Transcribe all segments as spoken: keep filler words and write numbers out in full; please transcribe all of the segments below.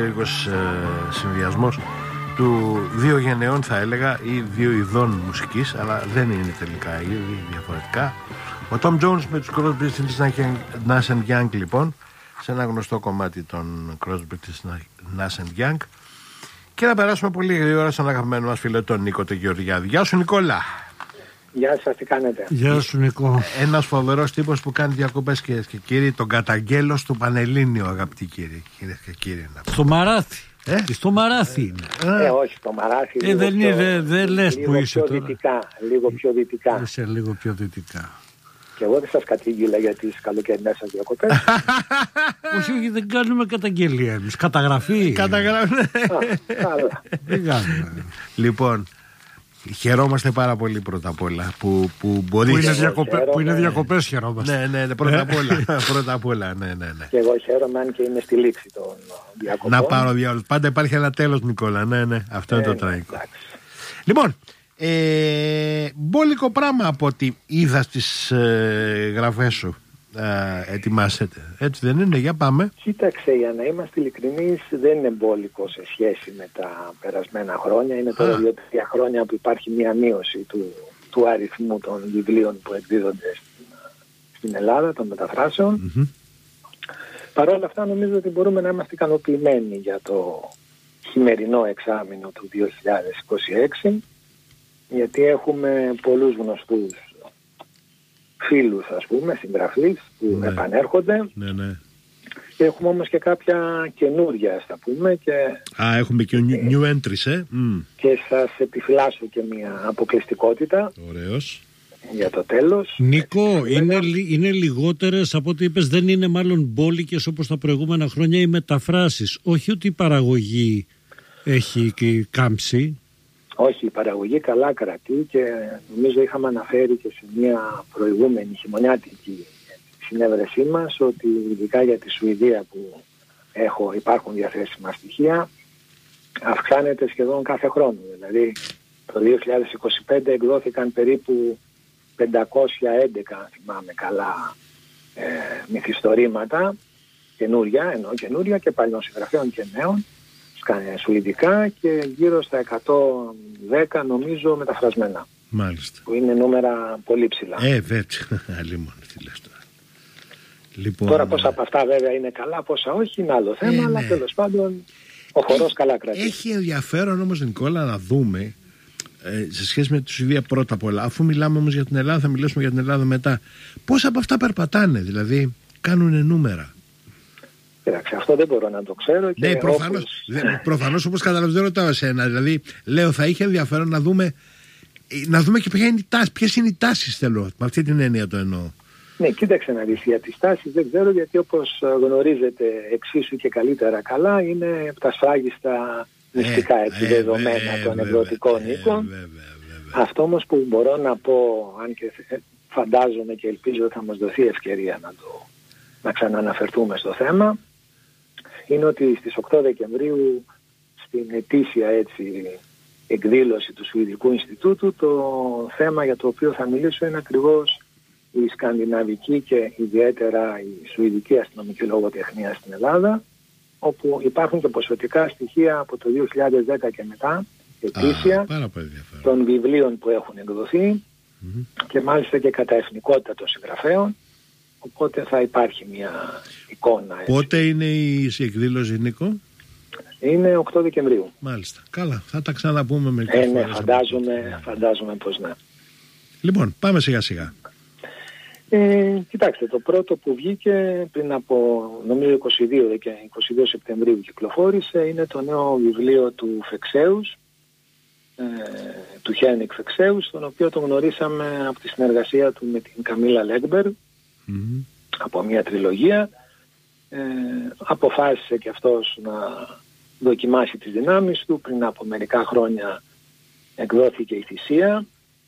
περίεργος ε, συνδυασμός του δύο γενεών, θα έλεγα, ή δύο ειδών μουσικής, αλλά δεν είναι τελικά ήδη διαφορετικά. Ο Tom Jones με τους Crosby, Stills, Nash and Young, λοιπόν, σε ένα γνωστό κομμάτι των Crosby, Stills, Nash and Young. Και να περάσουμε πολύ γρήγορα στον αγαπημένο μας φίλο τον Νίκο τον Γεωργιάδη. Γεια σου, Νικόλα. Γεια σας, τι κάνετε? Γεια σου, Νικό. Ένας φοβερός τύπος που κάνει διακοπές, κυρίες και κύριοι, τον καταγγέλλω στο Πανελλήνιο, αγαπητοί κύριοι, κυρίες και κύριοι. Στο Μαράθι. Ε? Στο Μαράθι είναι. Ε, όχι, στο Μαράθι. Ε, δεν πιο, είναι, δεν λες που είσαι πιο τώρα. Δυτικά, λίγο πιο δυτικά. Είσαι λίγο πιο δυτικά. Και εγώ δεν σας κατήγγειλα για τις καλοκαιρινές σας διακοπές. Όχι, όχι, δεν κάνουμε καταγγελία εμείς. Καταγραφή. Καταγραφή. Καλά. Δεν κάνουμε. Λοιπόν, χαιρόμαστε πάρα πολύ πρώτα απ' όλα που, που μπορείς. Που είναι, διακοπέ, που είναι διακοπές χαιρόμαστε. Ναι, ναι, ναι, πρώτα απ' όλα. Πρώτα απ' όλα, ναι, ναι, ναι. Και εγώ χαίρομαι, αν και είμαι στη λήξη των διακοπών. Να πάρω διάολο. Πάντα υπάρχει ένα τέλος, Νικόλα. Ναι, ναι, αυτό είναι Ε, το τραγικό. εντάξει. Λοιπόν, ε, μπόλικο πράγμα από ό,τι είδα στις ε, γραφές σου. Ε, ετοιμάσετε. Έτσι δεν είναι? Για πάμε. Κοίταξε, για να είμαστε ειλικρινείς, δεν είναι μπόλικο σε σχέση με τα περασμένα χρόνια. Είναι τώρα δύο-τρία χρόνια που υπάρχει μια μείωση του, του αριθμού των βιβλίων που εκδίδονται στην, στην Ελλάδα, των μεταφράσεων. Mm-hmm. Παρ' όλα αυτά, νομίζω ότι μπορούμε να είμαστε ικανοποιημένοι για το χειμερινό εξάμηνο του δύο χιλιάδες είκοσι έξι, γιατί έχουμε πολλούς γνωστούς φίλους, ας πούμε, συγγραφείς που ναι. επανέρχονται. Ναι, ναι. Έχουμε όμως και κάποια καινούρια, ας τα πούμε. Και, Α, έχουμε και new, new entries, ε. Mm. Και σας επιφυλάσσω και μια αποκλειστικότητα. Ωραίος. Για το τέλος. Νίκο, είναι, είναι λιγότερες από ό,τι είπες, δεν είναι μάλλον μπόλικες όπως τα προηγούμενα χρόνια οι μεταφράσεις. Όχι ότι η παραγωγή έχει κάμψει. Όχι, η παραγωγή καλά κρατεί και νομίζω είχαμε αναφέρει και σε μια προηγούμενη χειμωνιάτικη συνέβρεσή μας ότι ειδικά για τη Σουηδία που έχω, υπάρχουν διαθέσιμα στοιχεία, αυξάνεται σχεδόν κάθε χρόνο. Δηλαδή το δύο χιλιάδες είκοσι πέντε εκδόθηκαν περίπου πεντακόσια έντεκα, αν θυμάμαι καλά, ε, μυθιστορήματα καινούρια, ενώ καινούρια και παλιών συγγραφέων και νέων, σουηδικά, και γύρω στα εκατόν δέκα νομίζω μεταφρασμένα. Μάλιστα. Που είναι νούμερα πολύ ψηλά. Ε, βέβαια. Αλλήμον, τι λες τώρα. Λοιπόν, τώρα πόσα από αυτά βέβαια είναι καλά, πόσα όχι, είναι άλλο θέμα, ε, αλλά ναι. τέλος πάντων ο χορός καλά κρατεί. Έχει ενδιαφέρον όμως, Νικόλα, να δούμε ε, σε σχέση με τη Σουηδία πρώτα απ' όλα. Αφού μιλάμε όμως για την Ελλάδα, θα μιλήσουμε για την Ελλάδα μετά. Πόσα από αυτά περπατάνε, δηλαδή κάνουν νούμερα? Κοιτάξτε, αυτό δεν μπορώ να το ξέρω. Και ναι, προφανώς, όπως... προφανώς όπως καταλαβαίνω, δεν ρωτάω εσένα. Δηλαδή, λέω, θα είχε ενδιαφέρον να δούμε, να δούμε και ποια είναι η τάση, ποιες είναι οι τάσεις, θέλω. Με αυτή την έννοια το εννοώ. Ναι, κοίταξε να δεις, για τις τάσεις δεν ξέρω, γιατί όπως γνωρίζετε εξίσου και καλύτερα καλά, είναι τα σφράγιστα μυστικά ε, έτσι, ε, δεδομένα ε, των ε, εκδοτικών ε, οίκων. Ε, αυτό όμως που μπορώ να πω, αν και φαντάζομαι και ελπίζω ότι θα μας δοθεί ευκαιρία να το να ξανααναφερθούμε στο θέμα, είναι ότι στις οκτώ Δεκεμβρίου στην ετήσια έτσι εκδήλωση του Σουηδικού Ινστιτούτου το θέμα για το οποίο θα μιλήσω είναι ακριβώς η σκανδιναβική και ιδιαίτερα η σουηδική αστυνομική λογοτεχνία στην Ελλάδα, όπου υπάρχουν και ποσοτικά στοιχεία από το δύο χιλιάδες δέκα και μετά, ετήσια, Α, των βιβλίων που έχουν εκδοθεί mm-hmm. και μάλιστα και κατά εθνικότητα των συγγραφέων. Οπότε θα υπάρχει μια εικόνα. Έτσι. Πότε είναι η εκδήλωση, Νίκο? Είναι οκτώ Δεκεμβρίου. Μάλιστα. Καλά. Θα τα ξαναπούμε μερικές ε, ναι, φορές. φαντάζομαι, φαντάζομαι πως ναι. Λοιπόν, πάμε σιγά σιγά. Ε, κοιτάξτε, το πρώτο που βγήκε πριν από νομίζω είκοσι δύο, είκοσι δύο Σεπτεμβρίου κυκλοφόρησε, είναι το νέο βιβλίο του Φεξέους, ε, του Χένικ Φεξέους, τον οποίο τον γνωρίσαμε από τη συνεργασία του με την Καμίλα Λέγκμπερ. Mm-hmm. Από μια τριλογία. ε, αποφάσισε και αυτός να δοκιμάσει τις δυνάμεις του. Πριν από μερικά χρόνια εκδόθηκε η Θυσία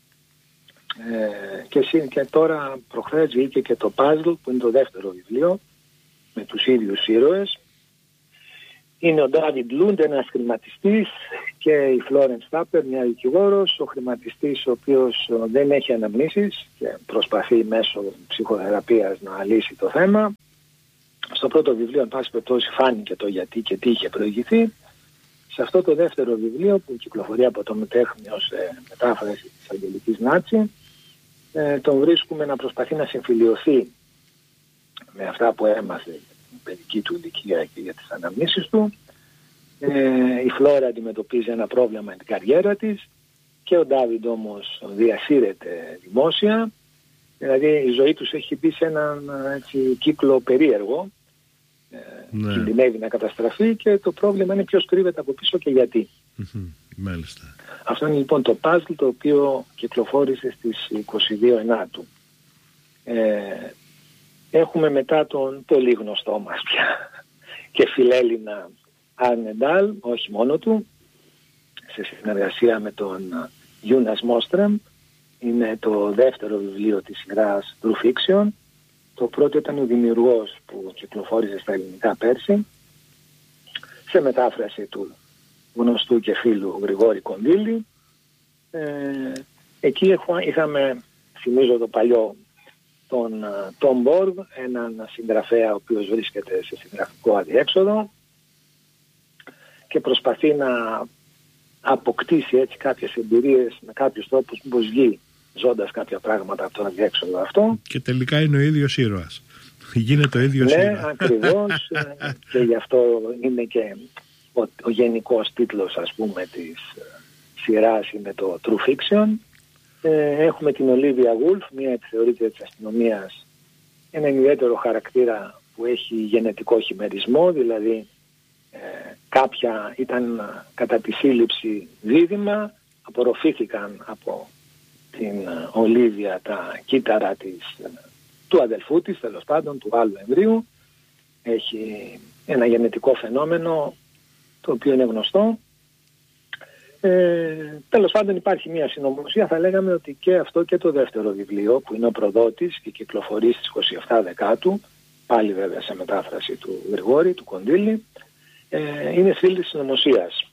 ε, και, και τώρα προχθές βγήκε και το Puzzle, που είναι το δεύτερο βιβλίο με τους ίδιους ήρωες. Είναι ο Ντάβιντ Λούντ, ένας χρηματιστής, και η Φλόρεντ Στάπερ, μια δικηγόρος. Ο χρηματιστής ο οποίος δεν έχει αναμνήσεις και προσπαθεί μέσω ψυχοθεραπείας να λύσει το θέμα. Στο πρώτο βιβλίο, εν πάση περιπτώσει, φάνηκε το γιατί και τι είχε προηγηθεί. Σε αυτό το δεύτερο βιβλίο, που κυκλοφορεί από το Μετέχμιο σε μετάφραση της Αγγελικής Νάτση, ε, τον βρίσκουμε να προσπαθεί να συμφιλιωθεί με αυτά που έμαθε την παιδική του ηλικία και για τις αναμνήσεις του. Ε, η Φλόρα αντιμετωπίζει ένα πρόβλημα με την καριέρα της και ο Ντάβιντ όμως διασύρεται δημόσια. Δηλαδή η ζωή τους έχει μπει σε έναν έτσι, κύκλο περίεργο. Ε, ναι. Κινδυνεύει να καταστραφεί και το πρόβλημα είναι ποιος κρύβεται από πίσω και γιατί. Mm-hmm. Μάλιστα. Αυτό είναι λοιπόν το παζλ το οποίο κυκλοφόρησε στις είκοσι δύο Ενάτου. Ε, έχουμε μετά τον πολύ γνωστό μας πια και φιλέλληνα Άρνε Ντάλ, όχι μόνο του, σε συνεργασία με τον Γιούνας Μόστρεμ. Είναι το δεύτερο βιβλίο της σειράς True Fiction. Το πρώτο ήταν ο δημιουργός που κυκλοφόρησε στα ελληνικά πέρσι, σε μετάφραση του γνωστού και φίλου Γρηγόρη Κονδύλη. Ε, εκεί είχαμε, θυμίζω το παλιό, τον Τόμ Μπόργκ, έναν συγγραφέα ο οποίος βρίσκεται σε συγγραφικό αδιέξοδο και προσπαθεί να αποκτήσει έτσι κάποιες εμπειρίες με κάποιους τρόπους που βγει ζώντας κάποια πράγματα από το αδιέξοδο αυτό. Και τελικά είναι ο ίδιος ήρωας. Γίνεται ο ίδιος ναι, ήρωας. Ναι, ακριβώς. Και γι' αυτό είναι και ο, ο γενικός τίτλος, ας πούμε, της σειράς είναι το True Fiction. Ε, έχουμε την Ολίβια Γουλφ, μια επιθεωρήτρια της αστυνομίας, έναν ιδιαίτερο χαρακτήρα που έχει γενετικό χιμερισμό, δηλαδή ε, κάποια ήταν κατά τη σύλληψη δίδυμα, απορροφήθηκαν από την Ολίβια τα κύτταρα της, του αδελφού της, τέλος πάντων, του άλλου εμβρίου. Έχει ένα γενετικό φαινόμενο το οποίο είναι γνωστό. Ε, τέλος πάντων υπάρχει μια συνωμοσία, θα λέγαμε ότι και αυτό και το δεύτερο βιβλίο που είναι ο προδότης και κυκλοφορεί στις είκοσι επτά Δεκάτου, πάλι βέβαια σε μετάφραση του Γρηγόρη, του Κονδύλη, ε, είναι θρύλ της συνωμοσίας.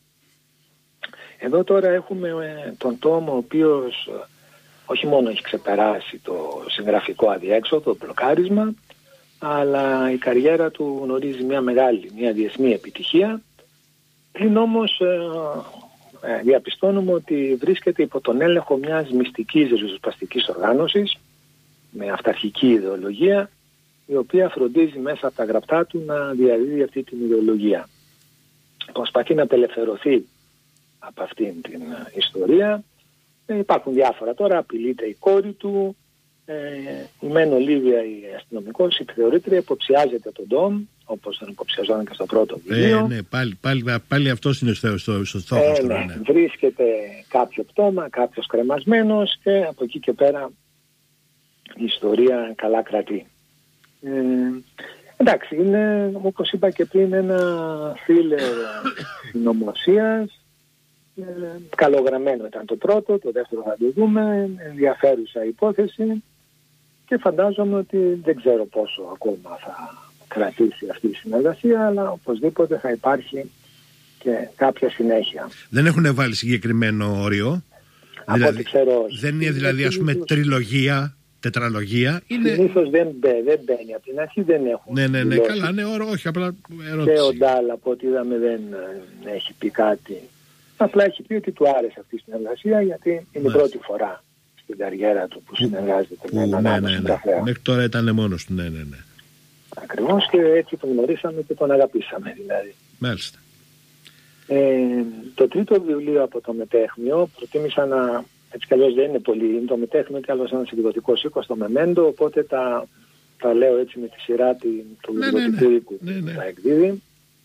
Εδώ τώρα έχουμε ε, τον τόμο ο οποίος ε, όχι μόνο έχει ξεπεράσει το συγγραφικό αδιέξοδο, το μπλοκάρισμα, αλλά η καριέρα του γνωρίζει μια μεγάλη, μια διεθνή επιτυχία. Είναι όμως ε, ε, διαπιστώνουμε ότι βρίσκεται υπό τον έλεγχο μιας μυστικής ριζοσπαστικής οργάνωσης με αυταρχική ιδεολογία, η οποία φροντίζει μέσα από τα γραπτά του να διαδίδει αυτή την ιδεολογία. Προσπαθεί να απελευθερωθεί από αυτήν την ιστορία. Ε, υπάρχουν διάφορα τώρα, απειλείται η κόρη του, ε, η Μεν Ολίβια, η αστυνομικός, η επιθεωρήτρια, υποψιάζεται τον Ντόμ, όπως τον υποψιαζόταν και στο πρώτο βιβλίο. Ε, ναι, πάλι, πάλι, πάλι αυτός είναι στο, στο, στο στόχος ε, τώρα, ναι. ναι. Βρίσκεται κάποιο πτώμα, κάποιος κρεμασμένος και από εκεί και πέρα η ιστορία καλά κρατεί. Ε, εντάξει, είναι, όπως είπα και πριν, ένα θρίλερ συνωμοσίας. Ε, καλογραμμένο ήταν το πρώτο, το δεύτερο θα το δούμε, ενδιαφέρουσα υπόθεση και φαντάζομαι ότι δεν ξέρω πόσο ακόμα θα κρατήσει αυτή η συνεργασία, αλλά οπωσδήποτε θα υπάρχει και κάποια συνέχεια. Δεν έχουν βάλει συγκεκριμένο όριο, από δηλαδή, ό,τι ξέρω, δεν είναι δηλαδή ας πούμε τριλογία, τετραλογία. Είναι... Συνήθως δεν, μπαι, δεν μπαίνει, από την αρχή δεν έχουν. Ναι, ναι, ναι, δηλώσει. Καλά, ναι, όχι, απλά ερώτηση. Και ο Ντάλ, από ό,τι είδαμε, δεν έχει πει κάτι. Απλά έχει πει ότι του άρεσε αυτή η συνεργασία, γιατί είναι Μάλιστα. η πρώτη φορά στην καριέρα του που συνεργάζεται που, με έναν ναι, άλλο ναι, συγγραφέα. Ναι. Μέχρι τώρα ήταν μόνος του, ναι, ναι, ναι. Ακριβώς, και έτσι τον γνωρίσαμε και τον αγαπήσαμε δηλαδή. Μάλιστα. Ε, το τρίτο βιβλίο από το Μετέχμιο προτίμησα να, έτσι κι αλλιώς δεν είναι πολύ, είναι το Μετέχμιο και άλλος ένας εκδοτικός οίκος, το Μεμέντο, οπότε τα, τα λέω έτσι με τη σειρά του ναι, εκδοτικού ναι, ναι. οίκου ναι, ναι. τα εκδίδει.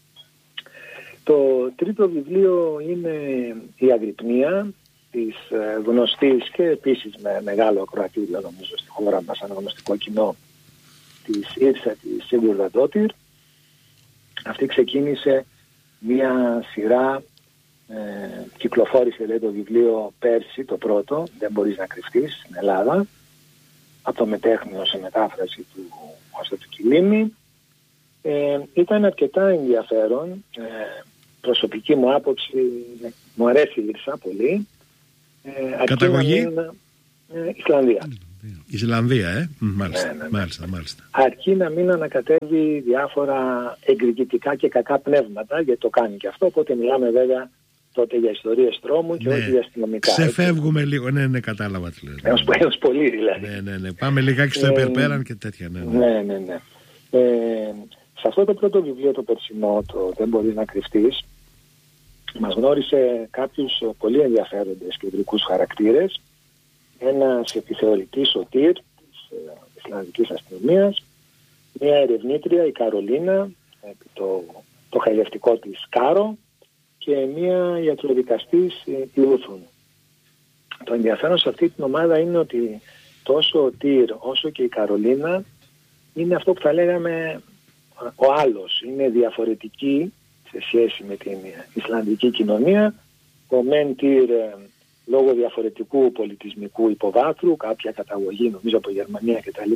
Το τρίτο βιβλίο είναι η Αγρυπνία της γνωστής και επίσης με μεγάλο ακροατήριο νομίζω στη χώρα μας, ένα γνωστικό κοινό, της Ήρσα της Σίγκουρδαντότηρ. Αυτή ξεκίνησε μια σειρά, ε, κυκλοφόρησε λέει το βιβλίο πέρσι το πρώτο, δεν μπορείς να κρυφτείς, στην Ελλάδα, από το Μετέχμιο σε μετάφραση του Κώστα του Κιλίμη. Ε, ήταν αρκετά ενδιαφέρον. Ε, προσωπική μου άποψη, μου αρέσει η Ήρσα πολύ. Ε, Καταγωγή? Είναι, ε, Ισλανδία. Ισλανδία, ε. Μάλιστα, ναι, ναι, ναι. μάλιστα, μάλιστα. Αρκεί να μην ανακατεύει διάφορα εκδικητικά και κακά πνεύματα, γιατί το κάνει και αυτό, οπότε μιλάμε βέβαια τότε για ιστορίες τρόμου και ναι. όχι για αστυνομικά. Ξεφεύγουμε έτσι. λίγο, ναι, ναι, κατάλαβα τι λες. Έως, έως πολύ δηλαδή. Ναι, ναι, ναι. Πάμε λιγάκι στο ε, υπερπέραν και τέτοια. Ναι, ναι, ναι. ναι, ναι. Ε, σε αυτό το πρώτο βιβλίο, το περσινό, το «Δεν μπορείς να κρυφτείς», μας γνώρισε κάποιους πολύ ενδιαφέροντες κεντρικούς χαρακτήρες. Ένας επιθεωρητής σωτήρ της Ισλανδικής αστυνομίας, μια ερευνήτρια, η Καρολίνα, το, το χαϊδευτικό της Κάρο, και μια ιατροδικαστής, η Ούθουν. Το ενδιαφέρον σε αυτή την ομάδα είναι ότι τόσο ο Τιρ όσο και η Καρολίνα είναι αυτό που θα λέγαμε ο άλλος. Είναι διαφορετική σε σχέση με την Ισλανδική κοινωνία. Ο μεν Τιρ λόγω διαφορετικού πολιτισμικού υποβάθρου, κάποια καταγωγή νομίζω από Γερμανία κτλ.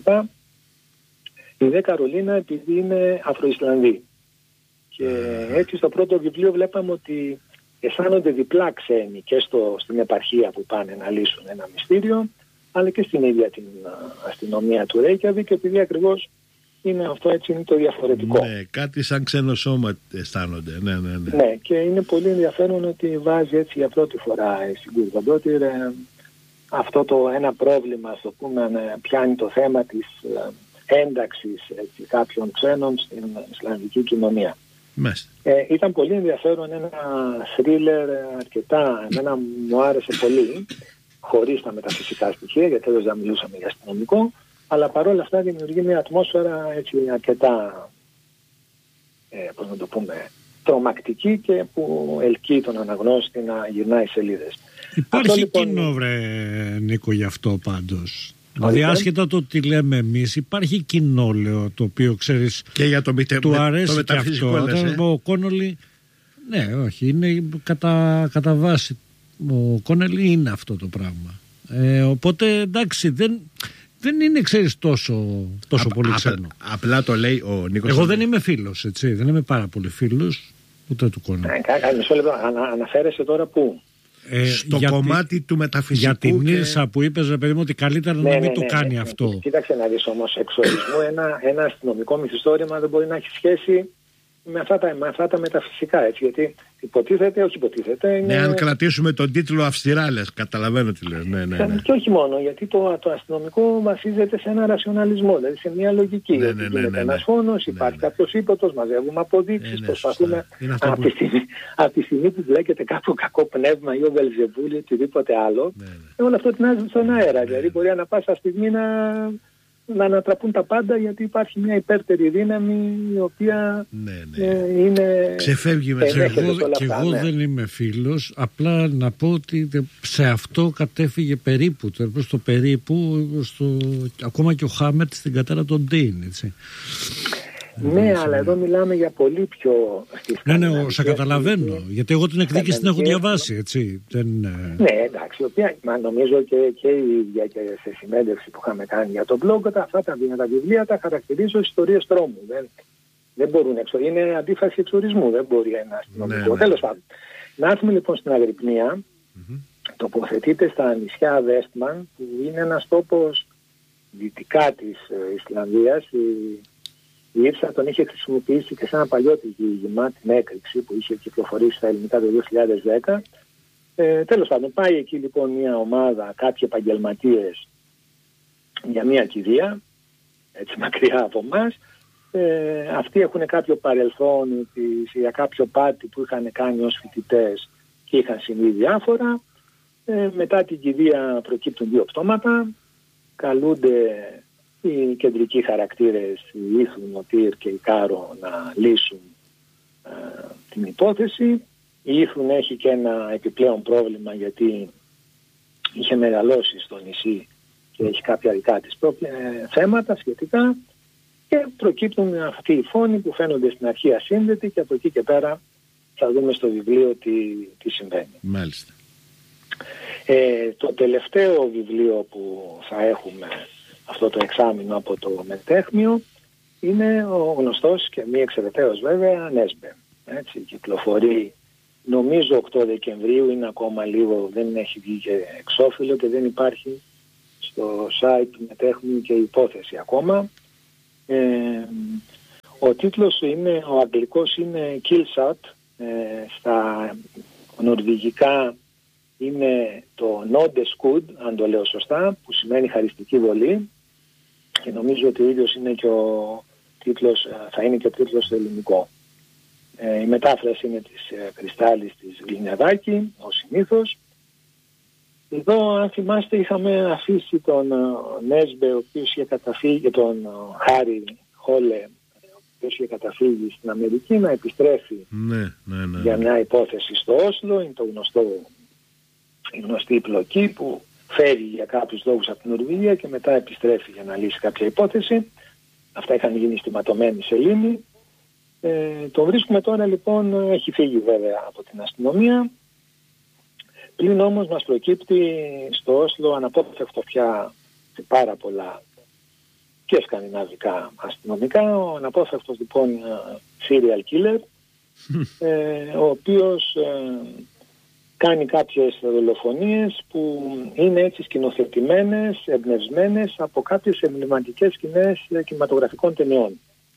Η δε Καρολίνα επειδή είναι Αφροϊσλανδή. Και έτσι στο πρώτο βιβλίο βλέπαμε ότι αισθάνονται διπλά ξένοι και στο, στην επαρχία που πάνε να λύσουν ένα μυστήριο, αλλά και στην ίδια την αστυνομία του Ρέικιαβικ, και επειδή ακριβώς είναι αυτό, έτσι είναι το διαφορετικό. Ναι, κάτι σαν ξένο σώμα αισθάνονται. Ναι, ναι, ναι. ναι, και είναι πολύ ενδιαφέρον ότι βάζει έτσι για πρώτη φορά στην Κουρβαντότηρ αυτό το ένα πρόβλημα, στο πούμε, πιάνει το θέμα της ένταξης έτσι, κάποιων ξένων στην Ισλανδική κοινωνία. Ε, ήταν πολύ ενδιαφέρον, ένα θρίλερ αρκετά, εμένα μου άρεσε πολύ, χωρίς τα μεταφυσικά στοιχεία, γιατί εδώ δεν μιλούσαμε για αστυνομικό, αλλά παρόλα αυτά δημιουργεί μια ατμόσφαιρα έτσι αρκετά, ε, πώς να το πούμε, τρομακτική και που ελκύει τον αναγνώστη να γυρνάει σελίδες. Υπάρχει αυτό, λοιπόν, κοινό, βρε Νίκο, γι' αυτό πάντως. Δηλαδή άσχετα το τι λέμε εμείς, υπάρχει κοινό, λέω, το οποίο ξέρεις και για το μητε... του αρέσει το και αυτό. Λες, ε? Ο Κόνολι, ναι, όχι, είναι κατά, κατά βάση. Ο Κόνολι είναι αυτό το πράγμα. Ε, οπότε εντάξει, δεν, δεν είναι, ξέρεις, τόσο, τόσο Α, πολύ ξένο. Απλά το λέει ο Νίκος. Εγώ δεν είμαι φίλος, έτσι, δεν είμαι πάρα πολύ φίλος ούτε του Κόνολι. Ε, μισό λεπτό, ανα, αναφέρεσαι τώρα πού? Ε, στο για κομμάτι τη, του μεταφυσικού. Για την και... Ήρσα που είπες, ρε παιδί μου, ότι καλύτερα ναι, να μην ναι, το ναι, κάνει ναι, αυτό. Ναι. Κοίταξε να δεις όμως, εξορισμού ένα, ένα αστυνομικό μυθιστόρημα δεν μπορεί να έχει σχέση με αυτά τα, με αυτά τα μεταφυσικά, έτσι, γιατί υποτίθεται, όχι υποτίθεται. Είναι... Ναι, αν κρατήσουμε τον τίτλο αυστηρά, λες, καταλαβαίνω τι λες. Ναι, ναι, ναι. Και όχι μόνο, γιατί το, το αστυνομικό βασίζεται σε ένα ρασιοναλισμό, δηλαδή σε μια λογική. Ναι, ναι, ναι, ναι, ναι, ένας φόνος, ναι, υπάρχει ναι, κάποιος ύποπτος, μαζεύουμε αποδείξεις, ναι, ναι, προσπαθούμε. Από που... τη, τη στιγμή που μπλέκεται κάποιο κακό πνεύμα ή ο Βελζεβούλη ή οτιδήποτε άλλο, ναι, ναι. όλο αυτό τεινάζει στον αέρα. Ναι, δηλαδή μπορεί ανά πάσα στιγμή να. να ανατραπούν τα πάντα, γιατί υπάρχει μια υπέρτερη δύναμη η οποία ναι, ναι. Ε, είναι... Ξεφεύγει με και εγώ, και εγώ ναι. δεν είμαι φίλος, απλά να πω ότι σε αυτό κατέφυγε περίπου, προς το περίπου, στο, ακόμα και ο Χάμετ στην κατάρα των Ντέιν, έτσι. Ναι, αλλά εδώ μιλάμε για πολύ πιο... Ναι, ναι, σε καταλαβαίνω, και... γιατί εγώ την εκδίκηση την έχω διαβάσει, έτσι. Δεν... Ναι, εντάξει, η οποία μα, νομίζω και, και η ίδια και σε συνέντευξη που είχαμε κάνει για τον blog, αυτά τα, τα βιβλία τα χαρακτηρίζω ιστορίες τρόμου. Δεν, δεν μπορούν εξω... Είναι αντίφαση εξορισμού, δεν μπορεί ένα αστυνομικό. Ναι, ναι. Τέλος πάντων. Να έρθουμε λοιπόν στην Αγρυπνία, mm-hmm. τοποθετείται στα νησιά Βέστμαν, που είναι ένας τόπος δυτικά της Ισλανδίας. Η Ήρσα τον είχε χρησιμοποιήσει και σε ένα παλιό διήγημα, την έκρηξη που είχε κυκλοφορήσει στα ελληνικά το δύο χιλιάδες δέκα. Ε, τέλος πάντων, πάει εκεί λοιπόν μια ομάδα, κάποιοι επαγγελματίες για μια κηδεία, έτσι μακριά από εμάς. Ε, αυτοί έχουν κάποιο παρελθόν για κάποιο πάτη που είχαν κάνει ως φοιτητές και είχαν συμβεί διάφορα. Ε, μετά την κηδεία προκύπτουν δύο πτώματα, καλούνται οι κεντρικοί χαρακτήρες, η Ήθουν, ο Τιρ και η Κάρο, να λύσουν ε, την υπόθεση. Η Ήθουν έχει και ένα επιπλέον πρόβλημα, γιατί είχε μεγαλώσει στο νησί και έχει κάποια δικά της ε, θέματα σχετικά, και προκύπτουν αυτοί οι φόνοι που φαίνονται στην αρχή ασύνδετοι, και από εκεί και πέρα θα δούμε στο βιβλίο τι, τι συμβαίνει. Μάλιστα. Ε, το τελευταίο βιβλίο που θα έχουμε αυτό το εξάμηνο από το Μετέχμιο είναι ο γνωστός και μη εξαιρεταίος βέβαια Νέσμπε. Έτσι, κυκλοφορεί νομίζω οκτώ Δεκεμβρίου, είναι ακόμα λίγο, δεν έχει βγει και εξώφυλλο και δεν υπάρχει στο site μετέχουν και υπόθεση ακόμα. Ε, ο τίτλος είναι, ο αγγλικός είναι Kill Shot, ε, στα νορβηγικά είναι το Nodeskud, αν το λέω σωστά, που σημαίνει χαριστική βολή, και νομίζω ότι ο ίδιος είναι και ο τίτλος, θα είναι και ο τίτλος στο ελληνικό. Ε, η μετάφραση είναι της ε, Κρυστάλλης της Γλυνιαδάκη, ως συνήθως. Εδώ, αν θυμάστε, είχαμε αφήσει τον uh, Νέσμπε, ο οποίος είχε καταφύγει, τον uh, Χάρι Χόλε, ο οποίος είχε καταφύγει στην Αμερική, να επιστρέφει ναι, ναι, ναι. για μια υπόθεση στο Όσλο. Είναι το γνωστό, η γνωστή πλοκή που φεύγει για κάποιους λόγους από την Νορβηγία και μετά επιστρέφει για να λύσει κάποια υπόθεση. Αυτά είχαν γίνει στιματωμένη σελήνη. Ε, τον βρίσκουμε τώρα, λοιπόν, έχει φύγει βέβαια από την αστυνομία. Πλην όμως μας προκύπτει στο Όσλο αναπόφευκτο πια σε πάρα πολλά και σκανδιναβικά αστυνομικά, ο αναπόφευκτος λοιπόν serial killer, ε, ο οποίος ε, κάνει κάποιες δολοφονίες που είναι έτσι σκηνοθετημένες, εμπνευσμένες από κάποιες εμβληματικές σκηνές κινηματογραφικών ταινιών.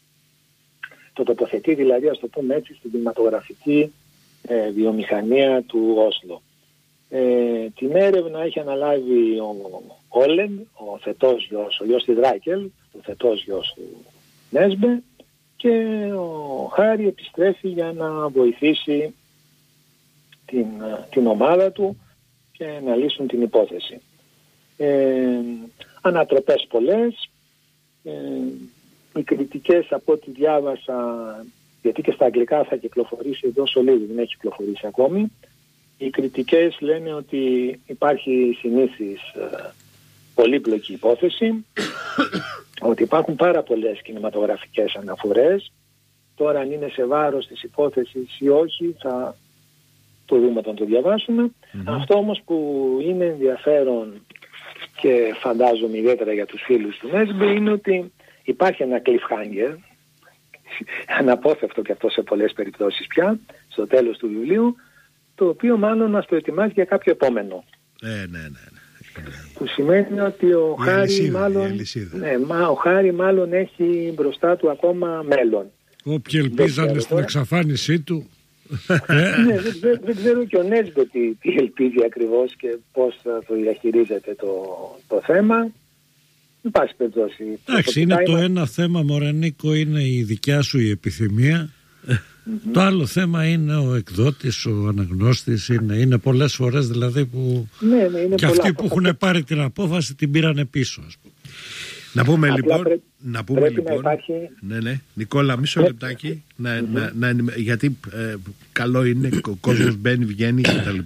Το τοποθετεί δηλαδή, ας το πούμε έτσι, στην κινηματογραφική ε, βιομηχανία του Όσλο. Ε, την έρευνα έχει αναλάβει ο Όλεν, ο θετός γιος, ο γιος της Ράκελ, ο θετός γιος του Νέσμπε, και ο Χάρι επιστρέφει για να βοηθήσει την, την ομάδα του και να λύσουν την υπόθεση. Ε, ανατροπές πολλές, ε, οι κριτικές από ό,τι διάβασα, γιατί και στα αγγλικά θα κυκλοφορήσει εδώ σολίδι, δεν έχει κυκλοφορήσει ακόμη. Οι κριτικές λένε ότι υπάρχει συνήθις ε, πολύπλοκη υπόθεση, ότι υπάρχουν πάρα πολλές κινηματογραφικές αναφορές. Τώρα αν είναι σε βάρος της υπόθεσης ή όχι θα το δούμε όταν το διαβάσουμε. Mm-hmm. Αυτό όμως που είναι ενδιαφέρον και φαντάζομαι ιδιαίτερα για τους φίλους του Νέσμπε είναι ότι υπάρχει ένα cliffhanger, αναπόφευκτο και αυτό σε πολλές περιπτώσεις πια, στο τέλος του βιβλίου, το οποίο μάλλον μας προετοιμάζει για κάποιο επόμενο. Ε, ναι, ναι, ναι. Που σημαίνει ότι ο η Χάρι αλυσίδα, μάλλον, ναι, μα, ο Χάρι μάλλον έχει μπροστά του ακόμα μέλλον. Όποιοι ελπίζανε στην εξαφάνισή του. Ναι, δεν, δεν, δεν ξέρω και ο Νέσμπε τι, τι ελπίζει ακριβώς και πώς θα το διαχειρίζεται το, το θέμα. Εν πάση περιπτώσει. Εντάξει, είναι το ένα θέμα, Μωρενίκο, είναι η δικιά σου η επιθυμία. Mm-hmm. Το άλλο θέμα είναι ο εκδότης, ο αναγνώστης, είναι, είναι πολλές φορές δηλαδή που ναι, ναι, είναι και πολλά. αυτοί που έχουν πάρει την απόφαση την πήρανε πίσω, ας πούμε. Να πούμε Απλά λοιπόν, πρέ... να πούμε πρέπει λοιπόν, να υπάρχει... ναι, ναι, Νικόλα, μισό λεπτάκι, να, mm-hmm. να, να, να, γιατί ε, καλό είναι, ο κόσμος μπαίνει, βγαίνει κτλ.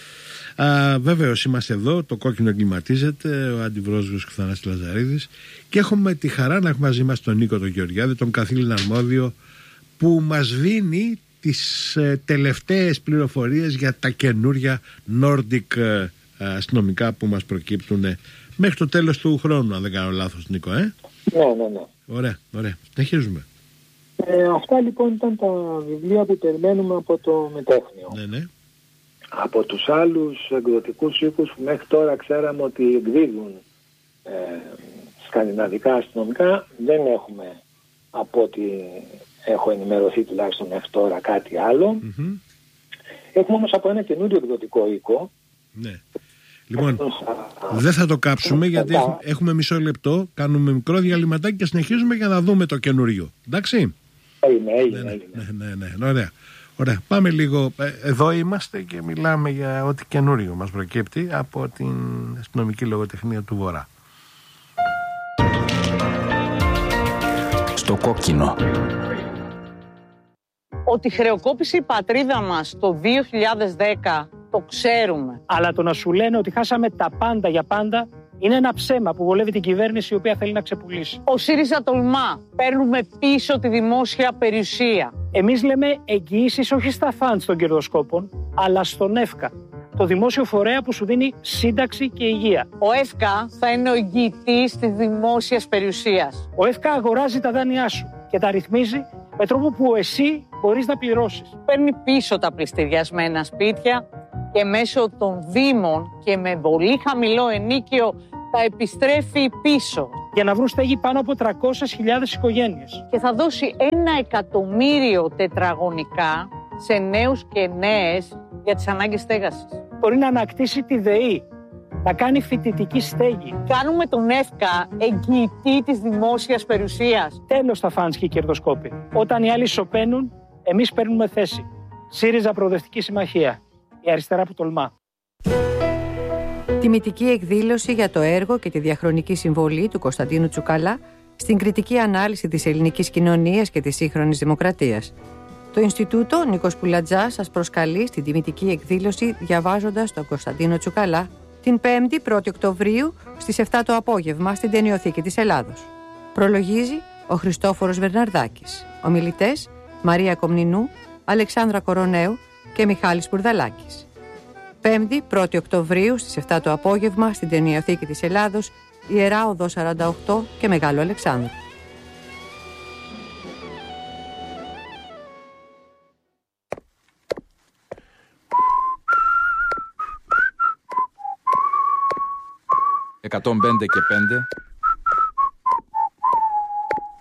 Βέβαιως είμαστε εδώ, το κόκκινο εγκληματίζεται, ο αντιβρόσβος Θανάσης Λαζαρίδης, και έχουμε τη χαρά να έχουμε μαζί μας τον Νίκο τον Γεωργιάδη, τον καθήλυνα αρμόδιο, που μας δίνει τις ε, τελευταίες πληροφορίες για τα καινούρια Nordic ε, αστυνομικά που μας προκύπτουν ε, μέχρι το τέλος του χρόνου, αν δεν κάνω λάθος, Νίκο, ε? Ναι, ναι, ναι. Ωραία, ωραία. Συνεχίζουμε. Ε, αυτά λοιπόν ήταν τα βιβλία που περιμένουμε από το Μετέχνιο. Ναι, ναι. Από τους άλλους εκδοτικούς οίκους που μέχρι τώρα ξέραμε ότι εκδίδουν ε, σκανδιναβικά αστυνομικά, δεν έχουμε, από ό,τι έχω ενημερωθεί τουλάχιστον μέχρι τώρα, κάτι άλλο. Mm-hmm. Έχουμε όμως από ένα καινούριο εκδοτικό οίκο. Ναι. Λοιπόν, δεν θα το κάψουμε γιατί έχουμε μισό λεπτό, κάνουμε μικρό διαλυματάκι και συνεχίζουμε για να δούμε το καινούριο. Εντάξει. Έγινε, έγινε, ναι, έγινε. Ναι, ναι, ναι, ναι, ωραία. Ωραία. Πάμε λίγο. Εδώ είμαστε και μιλάμε για ό,τι καινούριο μας προκύπτει από την αστυνομική λογοτεχνία του Βορρά. Στο κόκκινο. Ότι χρεοκόπησε η πατρίδα μας το δύο χιλιάδες δέκα, το ξέρουμε. Αλλά το να σου λένε ότι χάσαμε τα πάντα για πάντα είναι ένα ψέμα που βολεύει την κυβέρνηση η οποία θέλει να ξεπουλήσει. Ο ΣΥΡΙΖΑ τολμά. Παίρνουμε πίσω τη δημόσια περιουσία. Εμείς λέμε εγγυήσεις όχι στα φαντς των κερδοσκόπων, αλλά στον ΕΦΚΑ, το δημόσιο φορέα που σου δίνει σύνταξη και υγεία. Ο ΕΦΚΑ θα είναι ο εγγυητής της δημόσιας περιουσίας. Ο ΕΦΚΑ αγοράζει τα δάνειά σου και τα ρυθμίζει με τρόπο που εσύ μπορείς να πληρώσεις. Παίρνει πίσω τα πληστηριασμένα σπίτια και μέσω των δήμων και με πολύ χαμηλό ενίκιο τα επιστρέφει πίσω. Για να βρουν στέγη πάνω από τριακόσιες χιλιάδες οικογένειες. Και θα δώσει ένα εκατομμύριο τετραγωνικά σε νέους και νέες για τις ανάγκες στέγασης. Μπορεί να ανακτήσει τη ΔΕΗ, να κάνει φοιτητική στέγη. Κάνουμε τον ΕΦΚΑ εγγυητή της δημόσιας περιουσίας. Τέλος τα φανς και οι κερδοσκόποι. Όταν οι άλλοι σωπαίνουν, εμείς παίρνουμε θέση. ΣΥΡΙΖΑ Προοδευτική Συμμαχία. Η αριστερά που τολμά. Τιμητική εκδήλωση για το έργο και τη διαχρονική συμβολή του Κωνσταντίνου Τσουκαλά στην κριτική ανάλυση της ελληνικής κοινωνίας και της σύγχρονης δημοκρατίας. Το Ινστιτούτο Νίκος Πουλατζάς σας προσκαλεί στην τιμητική εκδήλωση διαβάζοντας τον Κωνσταντίνο Τσουκαλά την πέμπτη πρώτη Οκτωβρίου στις επτά το απόγευμα στην Ταινιοθήκη της Ελλάδος. Προλογίζει ο Χριστόφορος Βερναρδάκης. Ομιλητές Μαρία Κομνηνού, Αλεξάνδρα Κοροναίου και Μιχάλης Μπουρδαλάκης. πέμπτη πρώτη Οκτωβρίου στις επτά το απόγευμα στην Ταινιοθήκη της Ελλάδος, Ιερά Οδός σαράντα οκτώ και Μεγάλο Αλεξάνδρου. εκατόν πέντε και πέντε